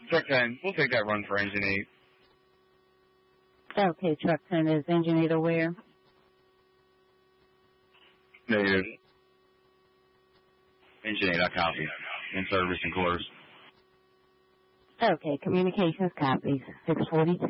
Truck 10, we'll take that run for engine 8. Okay, Truck 10, is engine 8 aware? Negative. Engine 8, I copy. In service and course. Okay, communications copies. 642.